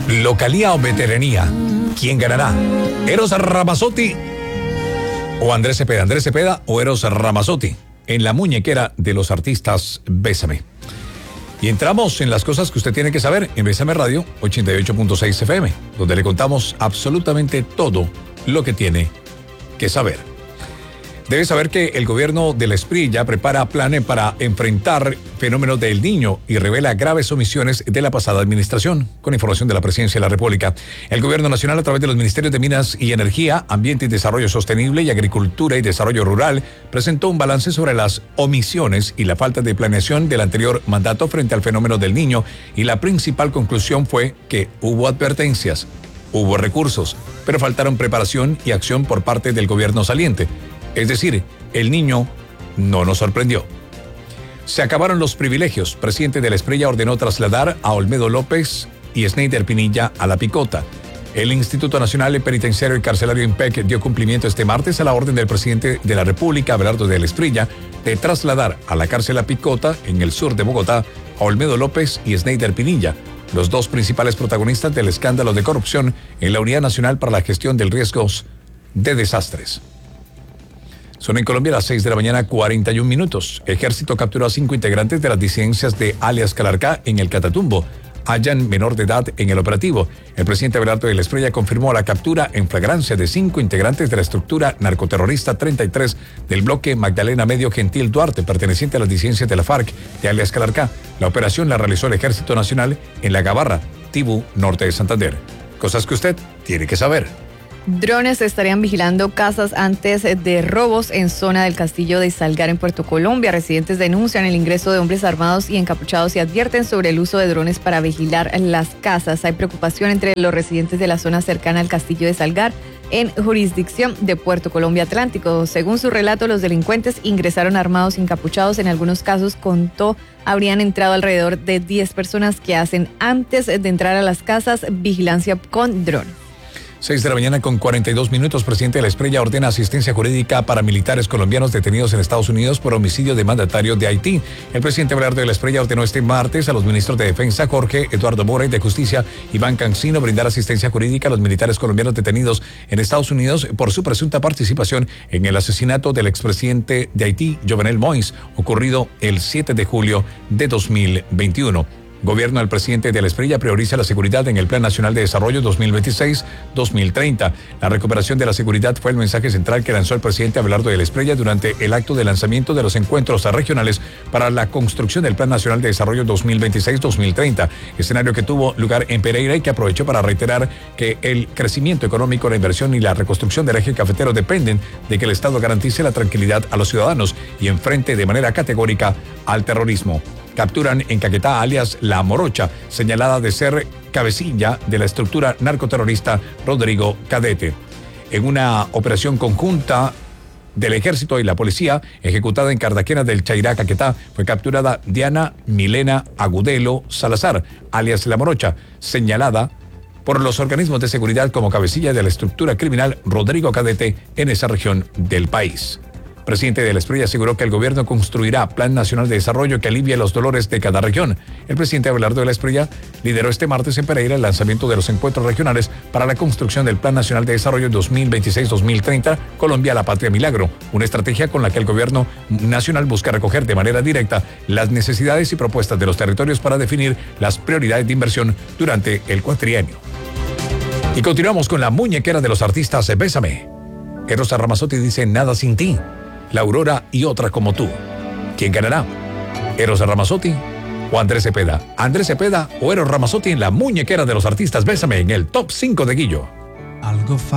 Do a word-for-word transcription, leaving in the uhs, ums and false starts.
Localía o veteranía, ¿quién ganará? ¿Eros Ramazzotti o Andrés Cepeda? Andrés Cepeda o Eros Ramazzotti en la muñequera de los artistas Bésame. Y entramos en las cosas que usted tiene que saber en Bésame Radio ochenta y ocho punto seis F M, donde le contamos absolutamente todo lo que tiene que saber. Debe saber que el gobierno del S P R I ya prepara planes para enfrentar fenómenos del Niño y revela graves omisiones de la pasada administración. Con información de la Presidencia de la República, el gobierno nacional, a través de los ministerios de Minas y Energía, Ambiente y Desarrollo Sostenible y Agricultura y Desarrollo Rural, presentó un balance sobre las omisiones y la falta de planeación del anterior mandato frente al fenómeno del Niño, y la principal conclusión fue que hubo advertencias, hubo recursos, pero faltaron preparación y acción por parte del gobierno saliente. Es decir, el Niño no nos sorprendió. Se acabaron los privilegios. Presidente de la S P R I ya ordenó trasladar a Olmedo López y Sneider Pinilla a La Picota. El Instituto Nacional Penitenciario y Carcelario INPEC dio cumplimiento este martes a la orden del presidente de la República, Abelardo de la Espriella, de trasladar a la cárcel La Picota, en el sur de Bogotá, a Olmedo López y Sneider Pinilla, los dos principales protagonistas del escándalo de corrupción en la Unidad Nacional para la Gestión de Riesgos de Desastres. Son en Colombia las seis de la mañana, cuarenta y un minutos. Ejército capturó a cinco integrantes de las disidencias de alias Calarcá en el Catatumbo. Hallan menor de edad en el operativo. El presidente Abelardo de la Espriella confirmó la captura en flagrancia de cinco integrantes de la estructura narcoterrorista treinta y tres del bloque Magdalena Medio Gentil Duarte, perteneciente a las disidencias de la FARC de alias Calarcá. La operación la realizó el Ejército Nacional en La Gabarra, Tibú, norte de Santander. Cosas que usted tiene que saber. Drones estarían vigilando casas antes de robos en zona del Castillo de Salgar en Puerto Colombia. Residentes denuncian el ingreso de hombres armados y encapuchados y advierten sobre el uso de drones para vigilar las casas. Hay preocupación entre los residentes de la zona cercana al Castillo de Salgar, en jurisdicción de Puerto Colombia Atlántico. Según su relato, los delincuentes ingresaron armados y encapuchados. En algunos casos, contó, habrían entrado alrededor de diez personas que hacen, antes de entrar a las casas, vigilancia con drones. seis de la mañana con cuarenta y dos minutos. Presidente de la Espriella ordena asistencia jurídica para militares colombianos detenidos en Estados Unidos por homicidio de mandatario de Haití. El presidente Abelardo de la Espriella ordenó este martes a los ministros de Defensa, Jorge Eduardo Mora, y de Justicia, Iván Cancino, brindar asistencia jurídica a los militares colombianos detenidos en Estados Unidos por su presunta participación en el asesinato del expresidente de Haití, Jovenel Moïse, ocurrido el siete de julio de dos mil veintiuno. Gobierno del presidente de la Espriella prioriza la seguridad en el Plan Nacional de Desarrollo dos mil veintiséis a dos mil treinta. La recuperación de la seguridad fue el mensaje central que lanzó el presidente Abelardo de la Espriella durante el acto de lanzamiento de los encuentros regionales para la construcción del Plan Nacional de Desarrollo dos mil veintiséis a dos mil treinta, escenario que tuvo lugar en Pereira y que aprovechó para reiterar que el crecimiento económico, la inversión y la reconstrucción del eje cafetero dependen de que el Estado garantice la tranquilidad a los ciudadanos y enfrente de manera categórica al terrorismo. Capturan en Caquetá alias La Morocha, señalada de ser cabecilla de la estructura narcoterrorista Rodrigo Cadete. En una operación conjunta del Ejército y la Policía, ejecutada en Cardaquena del Chairá, Caquetá, fue capturada Diana Milena Agudelo Salazar, alias La Morocha, señalada por los organismos de seguridad como cabecilla de la estructura criminal Rodrigo Cadete en esa región del país. El presidente de la Espriella aseguró que el gobierno construirá Plan Nacional de Desarrollo que alivie los dolores de cada región. El presidente Abelardo de la Espriella lideró este martes en Pereira el lanzamiento de los encuentros regionales para la construcción del Plan Nacional de Desarrollo dos mil veintiséis a dos mil treinta, Colombia la Patria Milagro, una estrategia con la que el gobierno nacional busca recoger de manera directa las necesidades y propuestas de los territorios para definir las prioridades de inversión durante el cuatrienio. Y continuamos con la muñequera de los artistas Bésame. Eros Ramazzotti dice Nada sin ti. La Aurora y Otra como tú. ¿Quién ganará? ¿Eros Ramazzotti o Andrés Cepeda? ¿Andrés Cepeda o Eros Ramazzotti en la muñequera de los artistas Bésame en el top cinco de Guillo? Algo